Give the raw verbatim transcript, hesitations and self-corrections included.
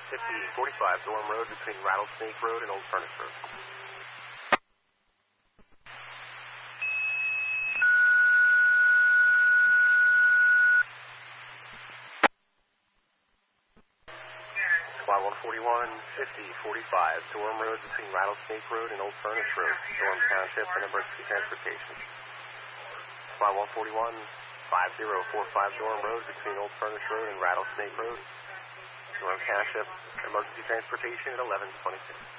fifty forty-five, Durham Road between Rattlesnake Road and Old Furnace Road. Squad one forty-one, fifty forty-five, Durham Road between Rattlesnake Road and Old Furnace Road, Durham Township and Emergency Transportation. Squad one forty-one, five zero four five, Durham Road between Old Furnace Road and Rattlesnake Road, Durham Township, Emergency Transportation at eleven twenty-six.